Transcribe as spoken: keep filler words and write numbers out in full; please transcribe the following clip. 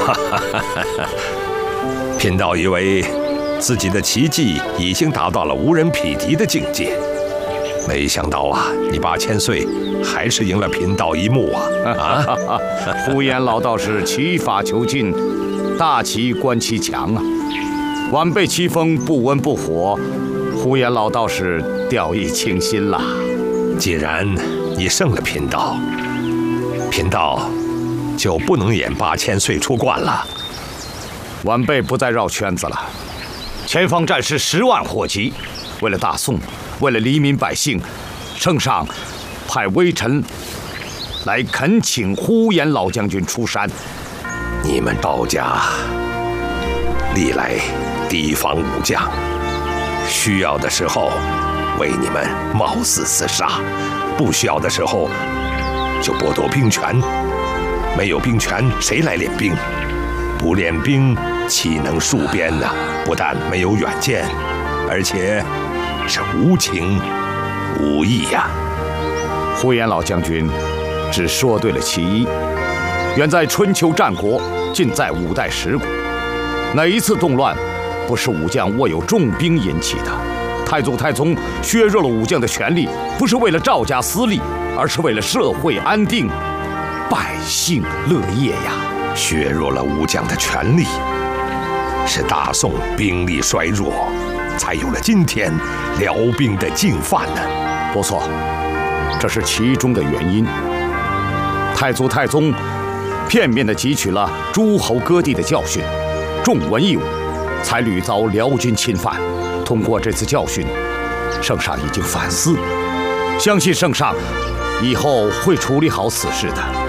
贫道以为自己的奇技已经达到了无人匹敌的境界，没想到啊，你八千岁还是赢了贫道一目啊！啊！ 呼延老道士奇法求进，大旗观其强啊！晚辈奇风不温不火，呼延老道士掉以轻心了。 既然你胜了贫道，贫道就不能演八千岁出关了。 晚辈不再绕圈子了。前方战士十万火急，为了大宋，为了黎民百姓，圣上派微臣来恳请呼延老将军出山。 你们道家历来提防武将，需要的时候为你们冒死厮杀，不需要的时候就剥夺兵权。没有兵权，谁来练兵？不练兵，岂能戍边呢？不但没有远见，而且是无情无义呀！ 呼延老将军只说对了其一，远在春秋战国，近在五代十国。哪一次动乱，不是武将握有重兵引起的？太祖太宗削弱了武将的权力，不是为了赵家私利，而是为了社会安定、百姓乐业呀！ 削弱了武将的权力，是大宋兵力衰弱，才有了今天辽兵的进犯呢。 不错，这是其中的原因。太祖太宗片面地汲取了诸侯割地的教训，重文抑武，才屡遭辽军侵犯。通过这次教训，圣上已经反思，相信圣上以后会处理好此事的。